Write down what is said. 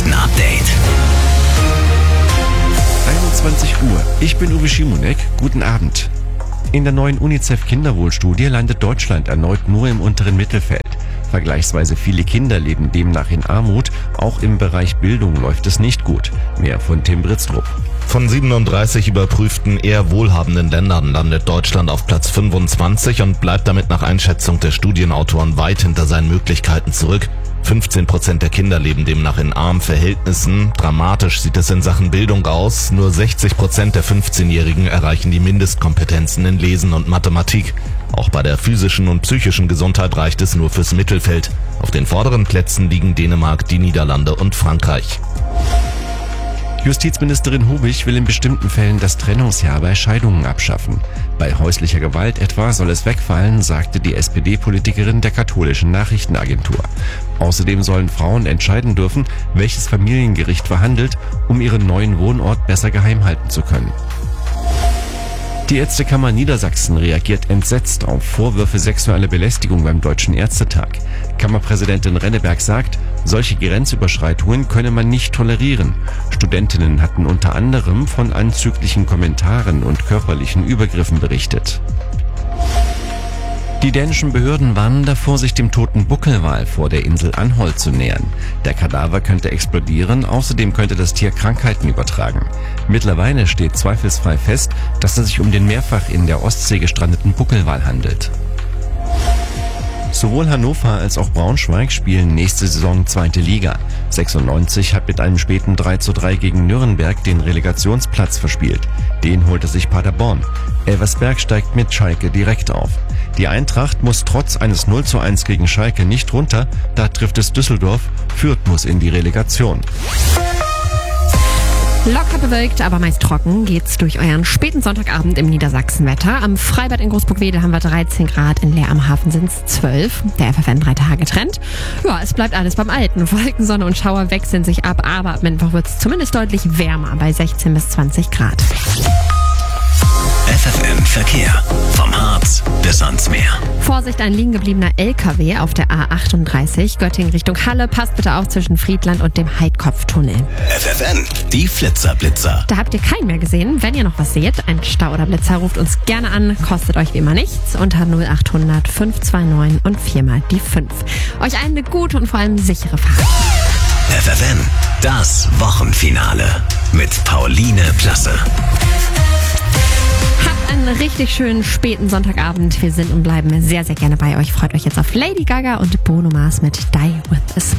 Nachrichten-Update. 21 Uhr. Ich bin Uwe Schimonek. Guten Abend. In der neuen UNICEF-Kinderwohlstudie landet Deutschland erneut nur im unteren Mittelfeld. Vergleichsweise viele Kinder leben demnach in Armut. Auch im Bereich Bildung läuft es nicht gut. Mehr von Tim Britztrup. Von 37 überprüften eher wohlhabenden Ländern landet Deutschland auf Platz 25 und bleibt damit nach Einschätzung der Studienautoren weit hinter seinen Möglichkeiten zurück. 15% der Kinder leben demnach in armen Verhältnissen. Dramatisch sieht es in Sachen Bildung aus. Nur 60% der 15-Jährigen erreichen die Mindestkompetenzen in Lesen und Mathematik. Auch bei der physischen und psychischen Gesundheit reicht es nur fürs Mittelfeld. Auf den vorderen Plätzen liegen Dänemark, die Niederlande und Frankreich. Justizministerin Hubich will in bestimmten Fällen das Trennungsjahr bei Scheidungen abschaffen. Bei häuslicher Gewalt etwa soll es wegfallen, sagte die SPD-Politikerin der katholischen Nachrichtenagentur. Außerdem sollen Frauen entscheiden dürfen, welches Familiengericht verhandelt, um ihren neuen Wohnort besser geheim halten zu können. Die Ärztekammer Niedersachsen reagiert entsetzt auf Vorwürfe sexueller Belästigung beim Deutschen Ärztetag. Kammerpräsidentin Renneberg sagt, solche Grenzüberschreitungen könne man nicht tolerieren. Studentinnen hatten unter anderem von anzüglichen Kommentaren und körperlichen Übergriffen berichtet. Die dänischen Behörden warnen davor, sich dem toten Buckelwal vor der Insel Anholt zu nähern. Der Kadaver könnte explodieren, außerdem könnte das Tier Krankheiten übertragen. Mittlerweile steht zweifelsfrei fest, dass es sich um den mehrfach in der Ostsee gestrandeten Buckelwal handelt. Sowohl Hannover als auch Braunschweig spielen nächste Saison 2. Liga. 96 hat mit einem späten 3:3 gegen Nürnberg den Relegationsplatz verspielt. Den holte sich Paderborn. Elversberg steigt mit Schalke direkt auf. Die Eintracht muss trotz eines 0:1 gegen Schalke nicht runter, da trifft es Düsseldorf. Fürth muss in die Relegation. Locker bewölkt, aber meist trocken geht's durch euren späten Sonntagabend im Niedersachsenwetter. Am Freibad in Großburg-Wedel haben wir 13 Grad, in Leer am Hafen sind's 12. Der FFN 3 Tage Trend. Ja, es bleibt alles beim Alten. Wolken, Sonne und Schauer wechseln sich ab, aber ab Mittwoch wird's zumindest deutlich wärmer bei 16 bis 20 Grad. FFN Verkehr. Vom Harz bis ans Meer. Vorsicht, ein liegen gebliebener LKW auf der A38 Göttingen Richtung Halle. Passt bitte auf zwischen Friedland und dem Heidkopftunnel. FFN, die Flitzer-Blitzer. Da habt ihr keinen mehr gesehen. Wenn ihr noch was seht, ein Stau oder Blitzer, ruft uns gerne an. Kostet euch wie immer nichts. Unter 0800 529 und 4 mal die 5. Euch eine gute und vor allem sichere Fahrt. FFN, das Wochenfinale mit Pauline Plasse. Habt einen richtig schönen späten Sonntagabend. Wir sind und bleiben sehr, sehr gerne bei euch. Freut euch jetzt auf Lady Gaga und Bruno Mars mit Die With A Smile.